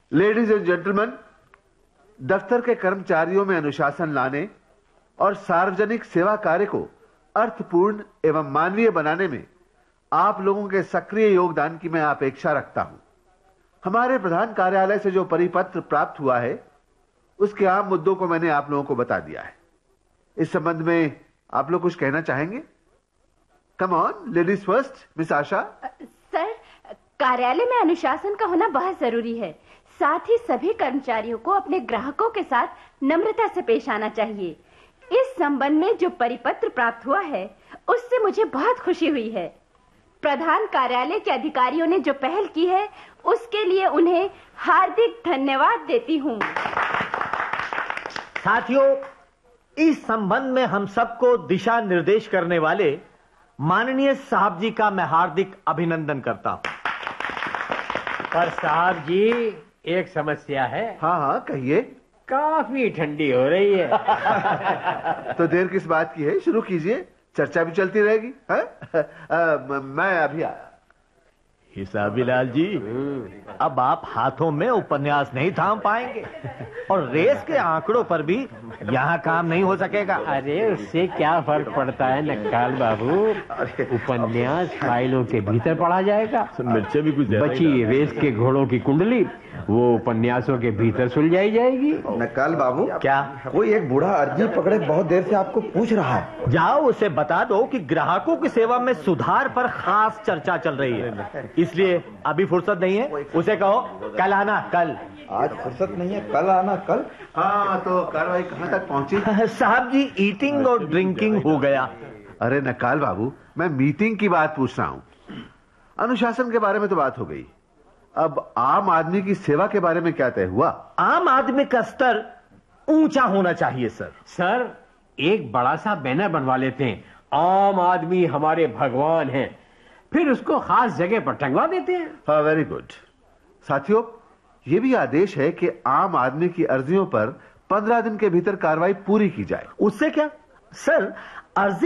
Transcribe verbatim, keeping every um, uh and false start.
Ladies and gentleman, दफ्तर के कर्मचारियों में अनुशासन लाने और सार्वजनिक सेवा कार्य को अर्थपूर्ण एवं मानवीय बनाने में आप लोगों के सक्रिय योगदान की मैं अपेक्षा रखता हूं। हमारे प्रधान कार्यालय से जो परिपत्र प्राप्त हुआ है उसके आम मुद्दों को मैंने आप लोगों को बता दिया है। इस संबंध में आप लोग कुछ कहना चाहेंगे? Come on, ladies first, miss Asha. Sir, कार्यालय में अनुशासन का होना बहुत जरूरी है। साथ ही सभी कर्मचारियों को अपने ग्राहकों के साथ नम्रता से पेश आना चाहिए। इस संबंध में जो परिपत्र प्राप्त हुआ है उससे मुझे बहुत खुशी हुई है। प्रधान कार्यालय के अधिकारियों ने जो पहल की है उसके लिए उन्हें हार्दिक धन्यवाद देती हूँ। साथियों, इस संबंध में हम सबको दिशा निर्देश करने वाले माननीय साहब जी का मैं हार्दिक अभिनंदन करता हूँ। पर साहब जी, एक समस्या है। हाँ हाँ कहिए। काफी ठंडी हो रही है। तो देर किस बात की है, शुरू कीजिए, चर्चा भी चलती रहेगी। हाँ? मैं अभी आया। हिसाबीलाल जी, अब आप हाथों में उपन्यास नहीं थाम पाएंगे और रेस के आंकड़ों पर भी यहाँ काम नहीं हो सकेगा। अरे उससे क्या फर्क पड़ता है नक्काल बाबू, उपन्यास फाइलों के भीतर पढ़ा जाएगा। मिर्चे भी कुछ बची रेस के घोड़ों की कुंडली वो उपन्यासों के भीतर सुलझाई जाएगी। नक्काल बाबू, क्या? कोई एक बूढ़ा अर्जी पकड़े बहुत देर से आपको पूछ रहा है। जाओ उसे बता दो कि ग्राहकों की सेवा में सुधार पर खास चर्चा चल रही है, इसलिए अभी फुर्सत नहीं है। उसे कहो कल आना। कल? आज फुर्सत नहीं है, कल आना। कल? हाँ, तो कार्रवाई कहाँ तक पहुंची? साहब जी, ईटिंग और ड्रिंकिंग हो गया। अरे नक्काल बाबू, मैं मीटिंग की बात पूछ रहा हूँ। अनुशासन के बारे में तो बात हो गई, अब आम आदमी की सेवा के बारे में क्या तय हुआ? आम आदमी का स्तर ऊंचा होना चाहिए सर। सर, एक बड़ा सा बैनर बनवा लेते हैं, आम आदमी हमारे भगवान हैं, फिर उसको खास जगह पर टंगवा देते हैं। हाँ, वेरी गुड। साथियों, ये भी आदेश है कि आम आदमी की अर्जियों पर पंद्रह दिन के भीतर कार्रवाई पूरी की जाए। उससे क्या सर, अर्जी